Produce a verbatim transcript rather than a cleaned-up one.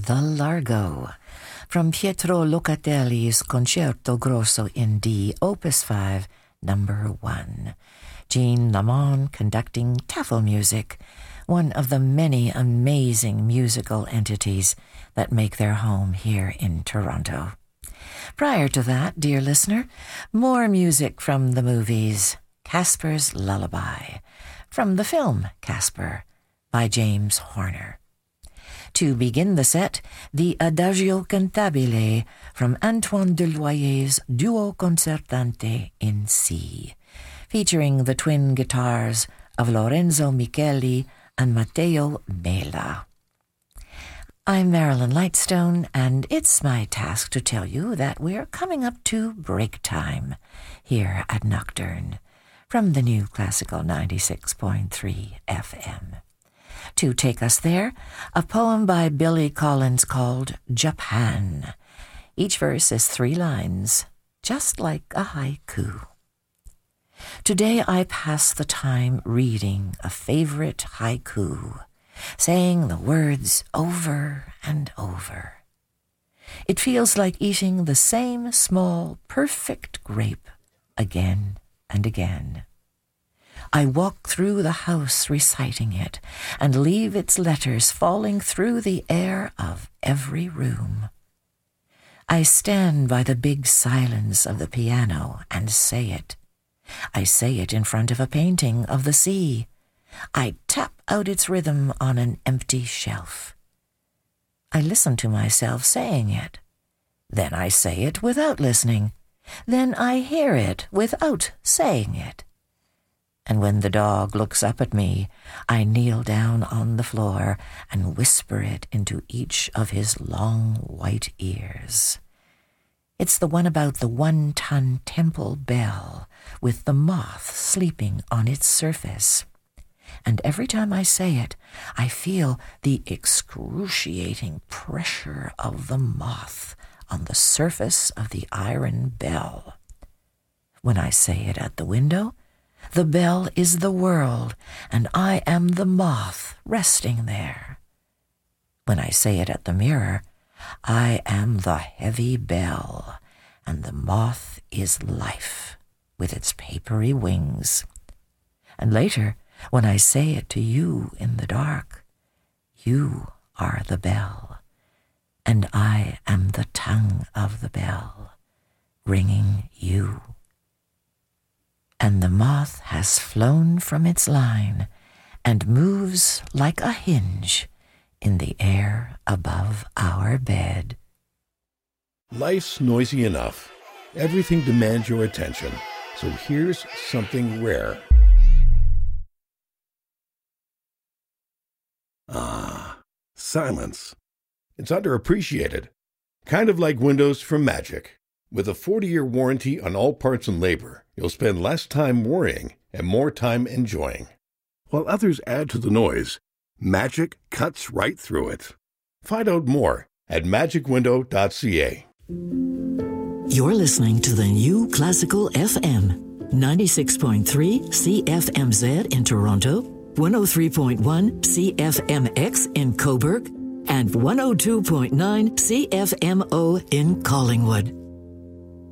The Largo, from Pietro Locatelli's Concerto Grosso in D, Opus five, number one. Jean Lamont conducting Tafel music, one of the many amazing musical entities that make their home here in Toronto. Prior to that, dear listener, more music from the movies. Casper's Lullaby, from the film Casper, by James Horner. To begin the set, the Adagio Cantabile from Antoine Deloyer's Duo Concertante in C, featuring the twin guitars of Lorenzo Micheli and Matteo Mela. I'm Marilyn Lightstone, and it's my task to tell you that we're coming up to break time here at Nocturne from the new Classical ninety-six point three F M. To take us there, a poem by Billy Collins called Japan. Each verse is three lines, just like a haiku. Today I pass the time reading a favorite haiku, saying the words over and over. It feels like eating the same small, perfect grape again and again. I walk through the house reciting it and leave its letters falling through the air of every room. I stand by the big silence of the piano and say it. I say it in front of a painting of the sea. I tap out its rhythm on an empty shelf. I listen to myself saying it. Then I say it without listening. Then I hear it without saying it. And when the dog looks up at me, I kneel down on the floor and whisper it into each of his long white ears. It's the one about the one-ton temple bell with the moth sleeping on its surface. And every time I say it, I feel the excruciating pressure of the moth on the surface of the iron bell. When I say it at the window, the bell is the world, and I am the moth resting there. When I say it at the mirror, I am the heavy bell, and the moth is life with its papery wings. And later, when I say it to you in the dark, you are the bell, and I am the tongue of the bell, ringing you. And the moth has flown from its line and moves like a hinge in the air above our bed. Life's noisy enough. Everything demands your attention. So here's something rare. Ah, silence. It's underappreciated. Kind of like Windows from Magic. With a forty-year warranty on all parts and labor, you'll spend less time worrying and more time enjoying. While others add to the noise, Magic cuts right through it. Find out more at magic window dot c a. You're listening to the new Classical F M, ninety-six point three C F M Z in Toronto, one oh three point one C F M X in Cobourg, and one oh two point nine C F M O in Collingwood.